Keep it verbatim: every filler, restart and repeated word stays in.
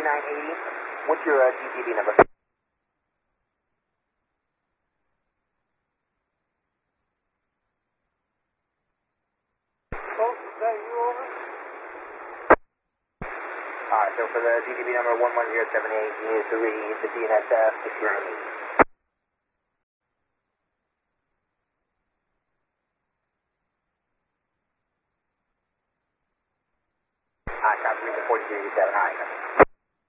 nine eighty. What's your uh, D T B number? Oh, is that you over? Alright, so for the D T B number one one zero seven eight, you need to read the D N S F six nine eight. Alright, copy, reading forty-three eighty-seven. Alright,